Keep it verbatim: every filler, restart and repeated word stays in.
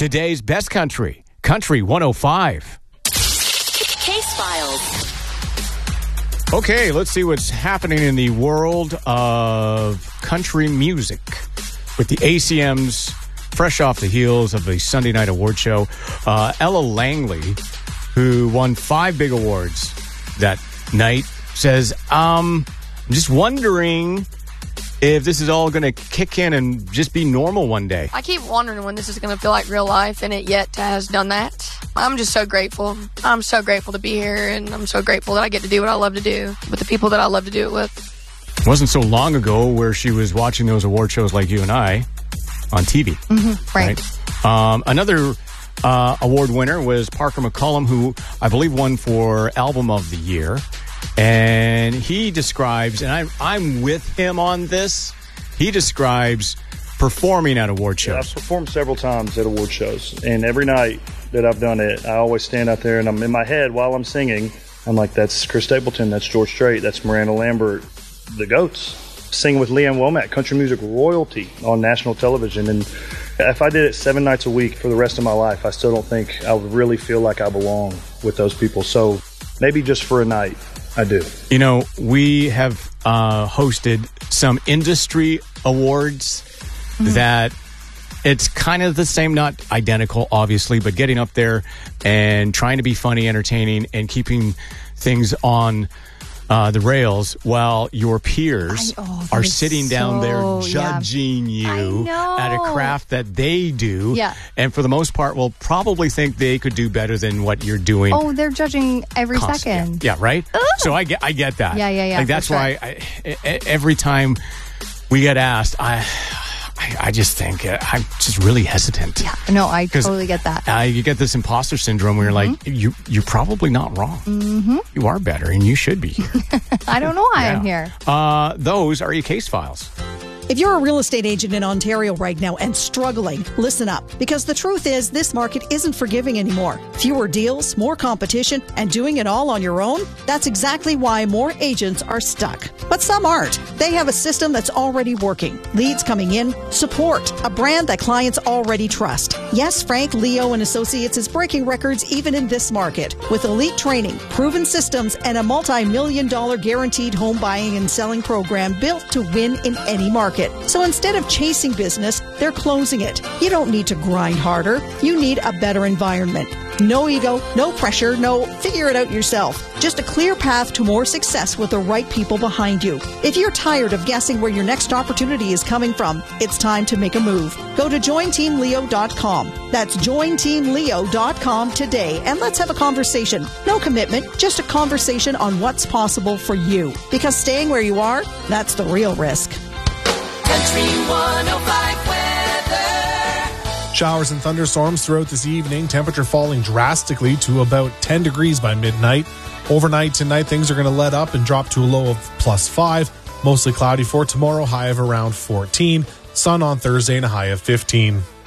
Today's best country, Country one oh five. Case Files. Okay, let's see what's happening in the world of country music with the A C Ms fresh off the heels of the Sunday Night Award Show. Uh, Ella Langley, who won five big awards that night, says, um, I'm just wondering if this is all going to kick in and just be normal one day. I keep wondering when this is going to feel like real life, and it yet has done that. I'm just so grateful. I'm so grateful to be here, and I'm so grateful that I get to do what I love to do with the people that I love to do it with. It wasn't so long ago where she was watching those award shows like you and I on T V. Mm-hmm, right. right? Um, another uh, award winner was Parker McCollum, who I believe won for Album of the Year. And he describes, and I'm, I'm with him on this, he describes performing at award shows. Yeah, I've performed several times at award shows, and every night that I've done it, I always stand out there and I'm in my head while I'm singing. I'm like, that's Chris Stapleton, that's George Strait, that's Miranda Lambert, the GOATs. Singing with Leanne Womack, country music royalty on national television. And if I did it seven nights a week for the rest of my life, I still don't think I would really feel like I belong with those people. So maybe just for a night, I do. You know, we have uh, hosted some industry awards mm-hmm. that it's kind of the same, not identical, obviously, but getting up there and trying to be funny, entertaining, and keeping things on uh, the rails while your peers I, oh, are sitting so, down there judging yeah. you at a craft that they do. Yeah. And for the most part, will probably think they could do better than what you're doing. Oh, they're judging every constantly. second. Yeah, right? Ugh. So I get, I get that. Yeah, yeah, yeah. Like, that's sure. why I, I, every time we get asked, I... I, I just think uh, I'm just really hesitant. Yeah, no, I totally get that. Uh, you get this imposter syndrome where you're mm-hmm. like, you, you're probably not wrong. Mm-hmm. You are better, and you should be here. I don't know why yeah. I'm here. Uh, those are your case files. If you're a real estate agent in Ontario right now and struggling, listen up. Because the truth is, this market isn't forgiving anymore. Fewer deals, more competition, and doing it all on your own? That's exactly why more agents are stuck. But some aren't. They have a system that's already working. Leads coming in, support, a brand that clients already trust. Yes, Frank, Leo, and Associates is breaking records even in this market. With elite training, proven systems, and a multi-million dollar guaranteed home buying and selling program built to win in any market. So instead of chasing business, they're closing it. You don't need to grind harder. You need a better environment. No ego, no pressure, no figure it out yourself. Just a clear path to more success with the right people behind you. If you're tired of guessing where your next opportunity is coming from, it's time to make a move. Go to join team leo dot com. That's join team leo dot com today, and let's have a conversation. No commitment, just a conversation on what's possible for you. Because staying where you are, that's the real risk. Country one oh five weather. Showers and thunderstorms throughout this evening. Temperature falling drastically to about ten degrees by midnight. Overnight tonight, things are going to let up and drop to a low of plus five. Mostly cloudy for tomorrow, high of around fourteen. Sun on Thursday and a high of fifteen.